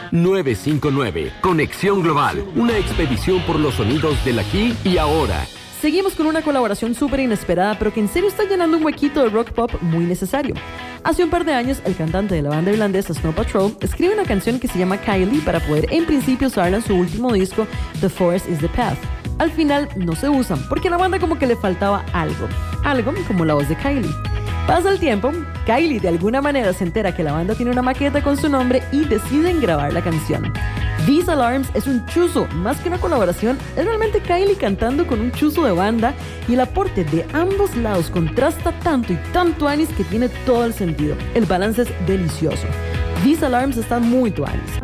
959. Conexión Global. Una expedición por los sonidos del aquí y ahora. Seguimos con una colaboración súper inesperada, pero que en serio está llenando un huequito de rock pop muy necesario. Hace un par de años, el cantante de la banda irlandesa Snow Patrol escribe una canción que se llama Kylie para poder en principio usarla en su último disco, The Forest is the Path. Al final no se usan, porque a la banda como que le faltaba algo como la voz de Kylie. Pasa el tiempo, Kylie de alguna manera se entera que la banda tiene una maqueta con su nombre y deciden grabar la canción. These Alarms es un chuzo, más que una colaboración, es realmente Kylie cantando con un chuzo de banda y el aporte de ambos lados contrasta tanto y tanto anis que tiene todo el sentido. El balance es delicioso. These Alarms están muy tuanis.